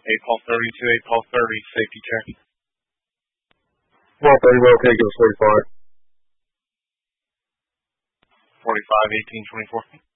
Paul 32, 8 Paul 30, safety check. Well, 30, well, okay, give us 45. 45, 18, 24.